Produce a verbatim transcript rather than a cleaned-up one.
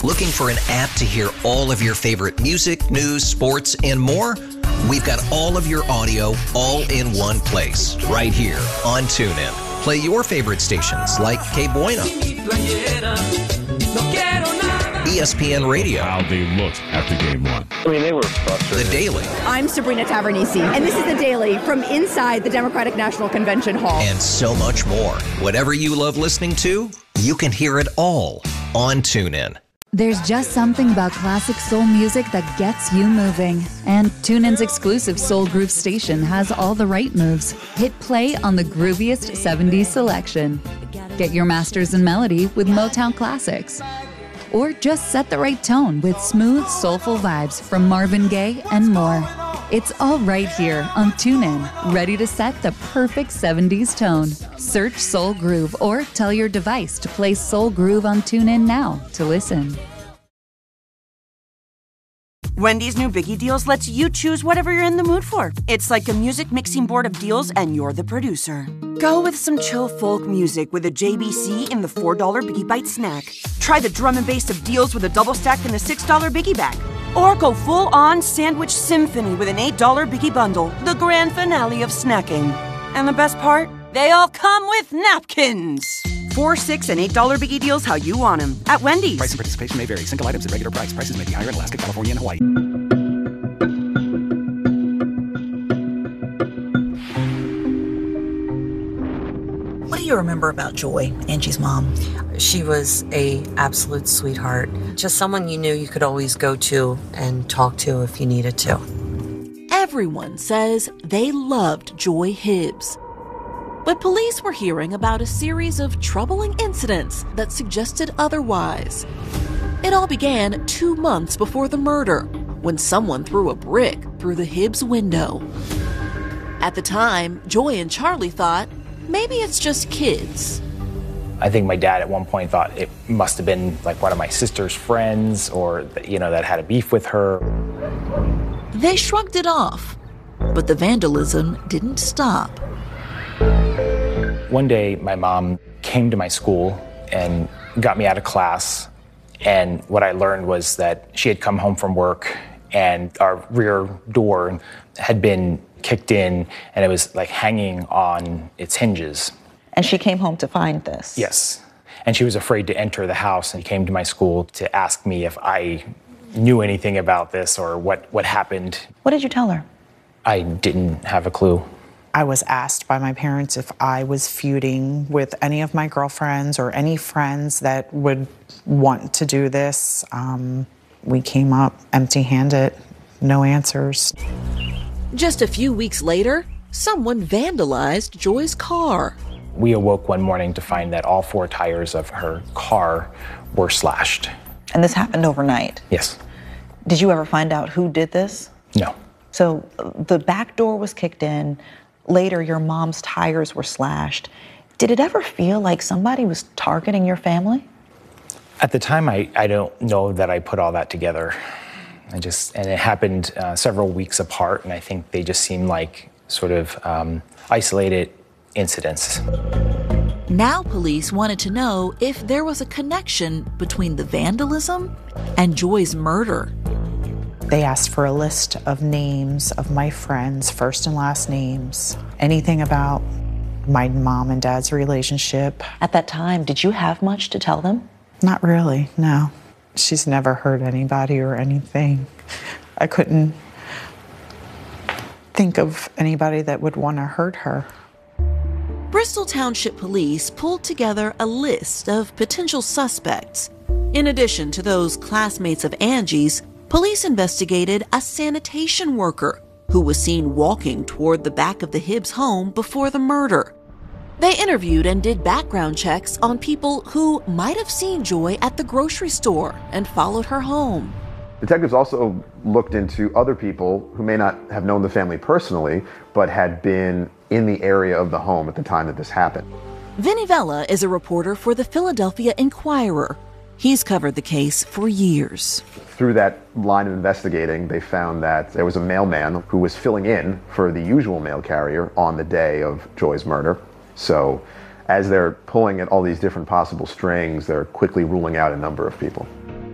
Looking for an app to hear all of your favorite music, news, sports, and more? We've got all of your audio all in one place, right here on TuneIn. Play your favorite stations like K Bueno, E S P N Radio. How they looked after game one. I mean, they were frustrated. The Daily. I'm Sabrina Tavernisi, and this is The Daily from inside the Democratic National Convention Hall. And so much more. Whatever you love listening to, you can hear it all on TuneIn. There's just something about classic soul music that gets you moving. And TuneIn's exclusive Soul Groove station has all the right moves. Hit play on the grooviest seventies selection. Get your masters in melody with Motown classics. Or just set the right tone with smooth, soulful vibes from Marvin Gaye and more. It's all right here on TuneIn, ready to set the perfect seventies tone. Search Soul Groove or tell your device to play Soul Groove on TuneIn now to listen. Wendy's new Biggie Deals lets you choose whatever you're in the mood for. It's like a music mixing board of deals, and you're the producer. Go with some chill folk music with a J B C in the four dollar Biggie Bite snack. Try the drum and bass of deals with a double stack in the six dollar Biggie Bag. Or go full-on sandwich symphony with an eight dollar Biggie Bundle, the grand finale of snacking. And the best part? They all come with napkins. Four, six, and eight dollar Biggie Deals how you want them at Wendy's. Price and participation may vary. Single items at regular price. Prices may be higher in Alaska, California, and Hawaii. What do you remember about Joy, Angie's mom? She was a absolute sweetheart. Just someone you knew you could always go to and talk to if you needed to. Everyone says they loved Joy Hibbs. But police were hearing about a series of troubling incidents that suggested otherwise. It all began two months before the murder, when someone threw a brick through the Hibbs window. At the time, Joy and Charlie thought, maybe it's just kids. I think my dad at one point thought it must have been like one of my sister's friends or, you know, that had a beef with her. They shrugged it off, but the vandalism didn't stop. One day, my mom came to my school and got me out of class, and what I learned was that she had come home from work and our rear door had been kicked in and it was like hanging on its hinges. And she came home to find this? Yes. And she was afraid to enter the house and came to my school to ask me if I knew anything about this or what, what happened. What did you tell her? I didn't have a clue. I was asked by my parents if I was feuding with any of my girlfriends or any friends that would want to do this. Um, we came up empty-handed, no answers. Just a few weeks later, someone vandalized Joy's car. We awoke one morning to find that all four tires of her car were slashed. And this happened overnight? Yes. Did you ever find out who did this? No. So the back door was kicked in. Later, your mom's tires were slashed. Did it ever feel like somebody was targeting your family? At the time, I, I don't know that I put all that together. I just, and it happened uh, several weeks apart, and I think they just seemed like sort of um, isolated incidents. Now police wanted to know if there was a connection between the vandalism and Joy's murder. They asked for a list of names of my friends, first and last names, anything about my mom and dad's relationship. At that time, did you have much to tell them? Not really, no. She's never hurt anybody or anything. I couldn't think of anybody that would want to hurt her. Bristol Township Police pulled together a list of potential suspects. In addition to those classmates of Angie's, police investigated a sanitation worker who was seen walking toward the back of the Hibbs home before the murder. They interviewed and did background checks on people who might have seen Joy at the grocery store and followed her home. Detectives also looked into other people who may not have known the family personally, but had been in the area of the home at the time that this happened. Vinny Vella is a reporter for the Philadelphia Inquirer. He's covered the case for years. Through that line of investigating, they found that there was a mailman who was filling in for the usual mail carrier on the day of Joy's murder. So as they're pulling at all these different possible strings, they're quickly ruling out a number of people.